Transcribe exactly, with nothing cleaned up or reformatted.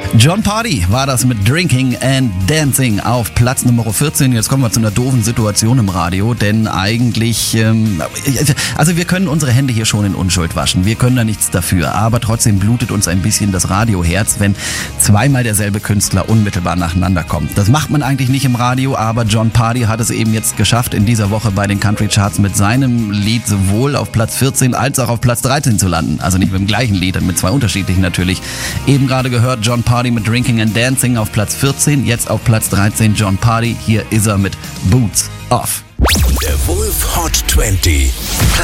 Jon Pardi war das mit Drinking and Dancing auf Platz Nummer vierzehn. Jetzt kommen wir zu einer doofen Situation im Radio, denn eigentlich, ähm, also wir können unsere Hände hier schon in Unschuld waschen. Wir können da nichts dafür, aber trotzdem blutet uns ein bisschen das Radioherz, wenn zweimal derselbe Künstler unmittelbar nacheinander kommt. Das macht man eigentlich nicht im Radio, aber Jon Pardi hat es eben jetzt geschafft, in dieser Woche bei den Country Charts mit seinem Lied sowohl auf Platz vierzehn als auch auf Platz dreizehn zu landen. Also nicht mit dem gleichen Lied, mit zwei unterschiedlichen natürlich. Eben gerade gehört Jon Pardi mit Drinking and Dancing auf Platz vierzehn, jetzt auf Platz dreizehn Jon Pardi. Hier ist er mit Boots Off. Der Wolf Hot zwanzig.